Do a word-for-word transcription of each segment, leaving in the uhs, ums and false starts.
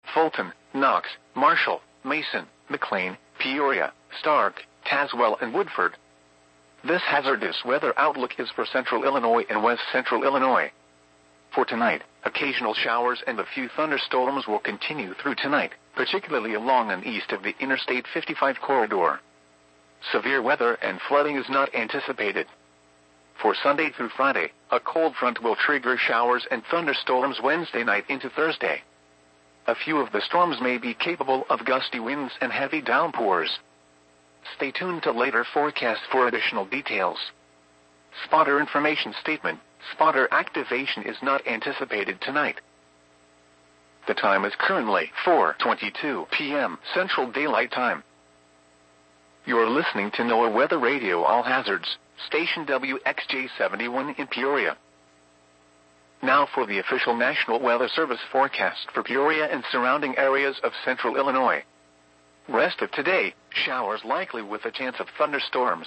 Fulton, Knox, Marshall, Mason, McLean, Peoria, Stark, Tazewell, and Woodford. This hazardous weather outlook is for central Illinois and west central Illinois. For tonight, occasional showers and a few thunderstorms will continue through tonight, particularly along and east of the Interstate fifty-five corridor. Severe weather and flooding is not anticipated. For Sunday through Friday, a cold front will trigger showers and thunderstorms Wednesday night into Thursday. A few of the storms may be capable of gusty winds and heavy downpours. Stay tuned to later forecasts for additional details. Spotter information statement. Spotter activation is not anticipated tonight. The time is currently four twenty-two p m Central Daylight Time. You're listening to NOAA Weather Radio All Hazards, station W X J seventy-one in Peoria. Now for the official National Weather Service forecast for Peoria and surrounding areas of central Illinois. Rest of today, showers likely with a chance of thunderstorms.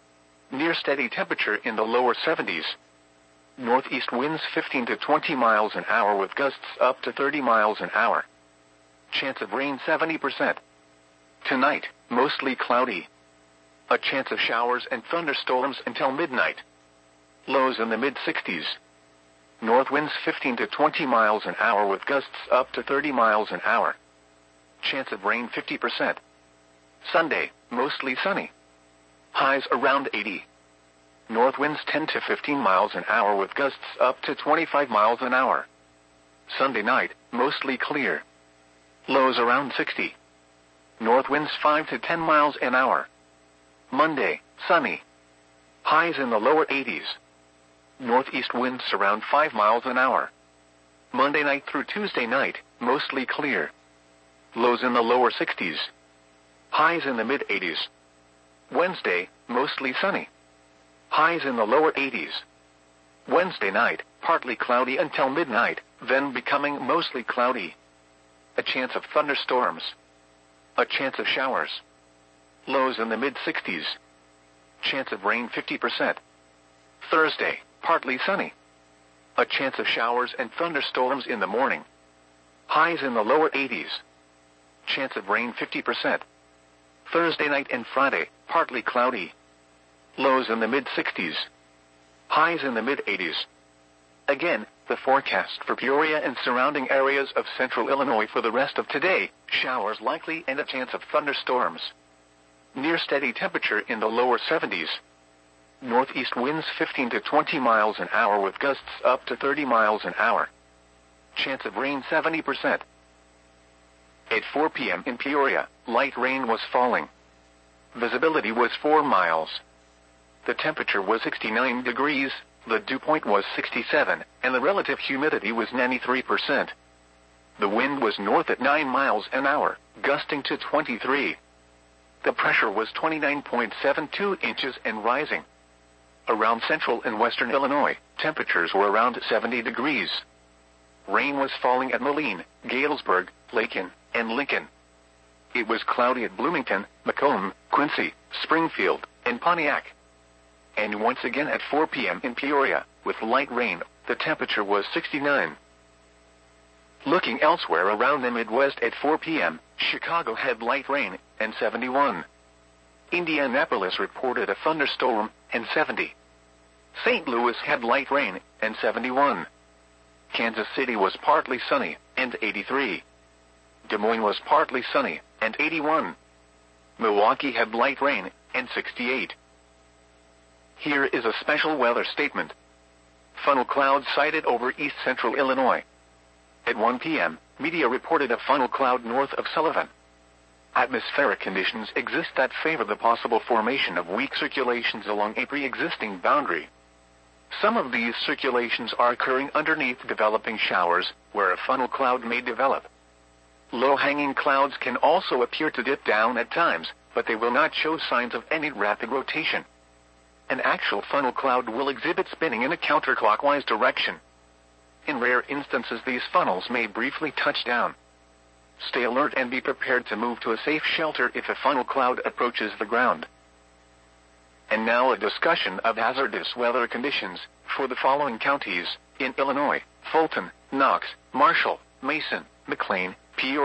Near steady temperature in the lower seventies. Northeast winds fifteen to twenty miles an hour with gusts up to thirty miles an hour. Chance of rain seventy percent. Tonight, mostly cloudy. A chance of showers and thunderstorms until midnight. Lows in the mid-sixties. North winds fifteen to twenty miles an hour with gusts up to thirty miles an hour. Chance of rain fifty percent. Sunday, mostly sunny. Highs around eighty. North winds ten to fifteen miles an hour with gusts up to twenty-five miles an hour. Sunday night, mostly clear. Lows around sixty. North winds five to ten miles an hour. Monday, sunny. Highs in the lower eighties. Northeast winds around five miles an hour. Monday night through Tuesday night, mostly clear. Lows in the lower sixties. Highs in the mid-eighties. Wednesday, mostly sunny. Highs in the lower eighties. Wednesday night, partly cloudy until midnight, then becoming mostly cloudy. A chance of thunderstorms. A chance of showers. Lows in the mid-sixties. Chance of rain fifty percent. Thursday, partly sunny. A chance of showers and thunderstorms in the morning. Highs in the lower eighties. Chance of rain fifty percent. Thursday night and Friday, partly cloudy. Lows in the mid-sixties. Highs in the mid-eighties. Again, the forecast for Peoria and surrounding areas of central Illinois for the rest of today, showers likely and a chance of thunderstorms. Near steady temperature in the lower seventies. Northeast winds fifteen to twenty miles an hour with gusts up to thirty miles an hour. Chance of rain seventy percent. At four p m in Peoria, light rain was falling. Visibility was four miles. The temperature was sixty-nine degrees, the dew point was sixty-seven, and the relative humidity was ninety-three percent. The wind was north at nine miles an hour, gusting to twenty-three. The pressure was twenty-nine point seven two inches and rising. Around central and western Illinois, temperatures were around seventy degrees. Rain was falling at Moline, Galesburg, Lakin, and Lincoln. It was cloudy at Bloomington, Macomb, Quincy, Springfield, and Pontiac. And once again at four p m in Peoria, with light rain, the temperature was sixty-nine. Looking elsewhere around the Midwest at four p m, Chicago had light rain, and seventy-one. Indianapolis reported a thunderstorm, and seventy. Saint Louis had light rain, and seventy-one. Kansas City was partly sunny, and eighty-three. Des Moines was partly sunny, and eighty-one. Milwaukee had light rain, and sixty-eight. Here is a special weather statement. Funnel clouds sighted over east central Illinois. At one p m, media reported a funnel cloud north of Sullivan. Atmospheric conditions exist that favor the possible formation of weak circulations along a pre-existing boundary. Some of these circulations are occurring underneath developing showers, where a funnel cloud may develop. Low-hanging clouds can also appear to dip down at times, but they will not show signs of any rapid rotation. An actual funnel cloud will exhibit spinning in a counterclockwise direction. In rare instances, these funnels may briefly touch down. Stay alert and be prepared to move to a safe shelter if a funnel cloud approaches the ground. And now a discussion of hazardous weather conditions for the following counties in Illinois: Fulton, Knox, Marshall, Mason, McLean, Peoria.